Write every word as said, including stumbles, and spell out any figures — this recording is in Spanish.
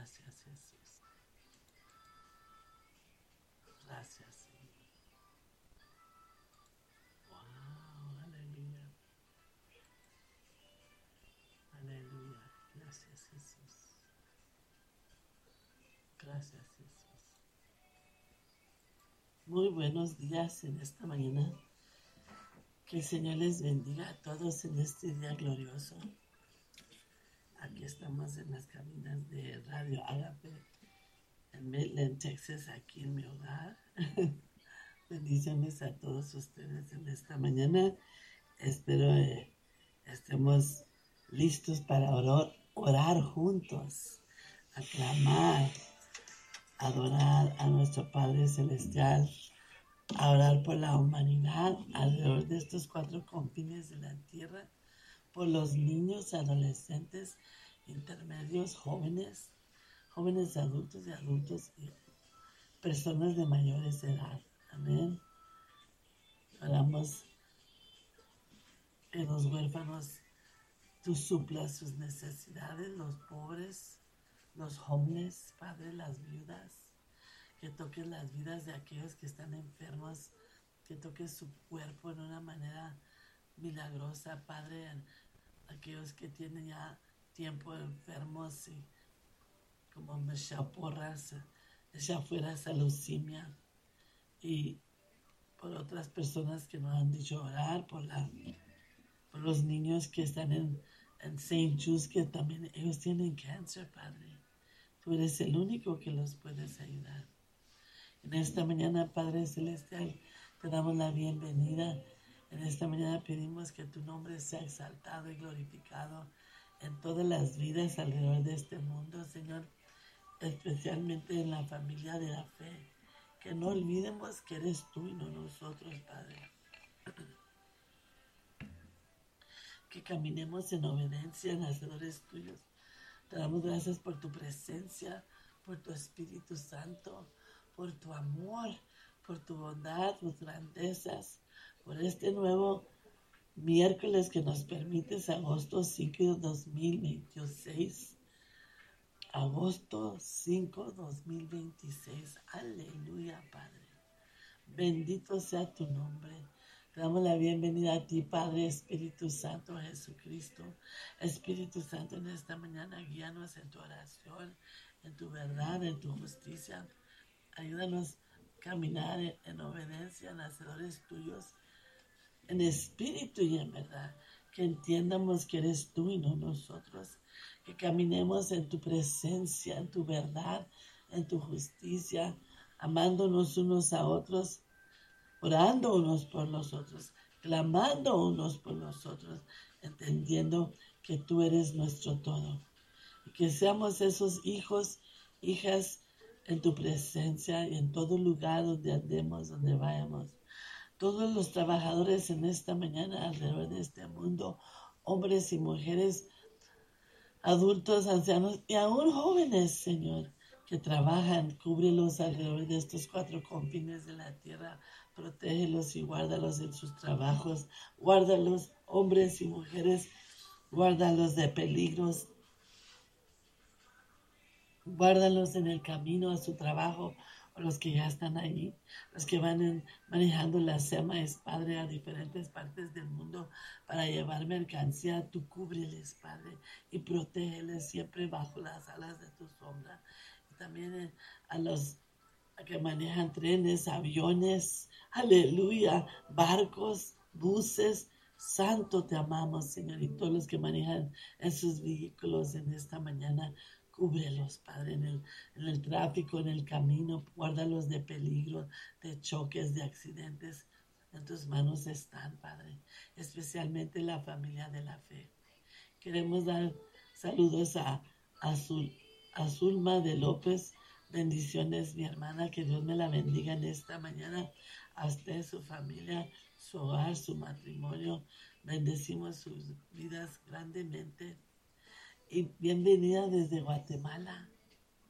Gracias, Jesús. Gracias, Señor. Wow, aleluya. Aleluya. Gracias, Jesús. Gracias, Jesús. Muy buenos días en esta mañana. Que el Señor les bendiga a todos en este día glorioso. Aquí estamos en las cabinas de Radio Ágape en Midland, Texas, aquí en mi hogar. Bendiciones a todos ustedes en esta mañana. Espero eh, estemos listos para orar, orar juntos, aclamar, adorar a nuestro Padre Celestial, a orar por la humanidad alrededor de estos cuatro confines de la tierra, por los niños, adolescentes, intermedios, jóvenes, jóvenes adultos y adultos y personas de mayores edad. Amén. Oramos que los huérfanos tú suplas sus necesidades, los pobres, los homeless, Padre, las viudas, que toques las vidas de aquellos que están enfermos, que toques su cuerpo en una manera milagrosa, Padre, aquellos que tienen ya tiempo enfermos y como Michelle Porras, ella fuera esa leucemia, y por otras personas que nos han dicho orar, por, la, por los niños que están en, en Saint Jude's, que también ellos tienen cáncer, Padre. Tú eres el único que los puedes ayudar. En esta mañana, Padre Celestial, te damos la bienvenida. En esta mañana pedimos que tu nombre sea exaltado y glorificado en todas las vidas alrededor de este mundo, Señor, especialmente en la familia de la fe. Que no olvidemos que eres tú y no nosotros, Padre. Que caminemos en obediencia, nacedores tuyos. Te damos gracias por tu presencia, por tu Espíritu Santo, por tu amor, por tu bondad, tus grandezas, por este nuevo miércoles que nos permites, agosto cinco, dos mil veintiséis. Agosto cinco, dos mil veintiséis. Aleluya, Padre. Bendito sea tu nombre. Te damos la bienvenida a ti, Padre, Espíritu Santo, Jesucristo. Espíritu Santo, en esta mañana guíanos en tu oración, en tu verdad, en tu justicia. Ayúdanos a caminar en, en obediencia, nacedores tuyos, en espíritu y en verdad. Que entiendamos que eres tú y no nosotros. Que caminemos en tu presencia, en tu verdad, en tu justicia, amándonos unos a otros, orando unos por los otros, clamando unos por los otros, entendiendo que tú eres nuestro todo. Y que seamos esos hijos, hijas en tu presencia y en todo lugar donde andemos, donde vayamos. Todos los trabajadores en esta mañana alrededor de este mundo, hombres y mujeres, adultos, ancianos y aún jóvenes, Señor, que trabajan, cúbrelos alrededor de estos cuatro confines de la tierra, protégelos y guárdalos en sus trabajos, guárdalos, hombres y mujeres, guárdalos de peligros, guárdalos en el camino a su trabajo, o los que ya están allí, los que van en, manejando las semas, Padre, a diferentes partes del mundo para llevar mercancía. Tú cúbreles, Padre, y protégeles siempre bajo las alas de tu sombra. Y también eh, a los a que manejan trenes, aviones, aleluya, barcos, buses. Santo, te amamos, Señor, y todos los que manejan en sus vehículos en esta mañana. Cúbrelos, Padre, en el, en el tráfico, en el camino, guárdalos de peligro, de choques, de accidentes. En tus manos están, Padre, especialmente la familia de la fe. Queremos dar saludos a, a, Zul, a Zulma de López. Bendiciones, mi hermana, que Dios me la bendiga en esta mañana. A usted, su familia, su hogar, su matrimonio. Bendecimos sus vidas grandemente. Y bienvenida desde Guatemala.